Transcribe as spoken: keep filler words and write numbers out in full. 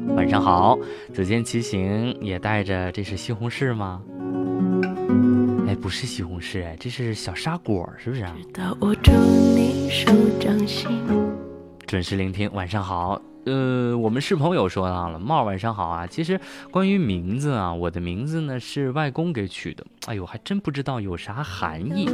晚上好，子健骑行也带着，这是西红柿吗？哎，不是西红柿，哎，这是小沙果，是不是啊？准时聆听，晚上好。呃，我们是朋友说到了，帽晚上好啊。其实关于名字啊，我的名字呢是外公给取的，哎呦，还真不知道有啥含义。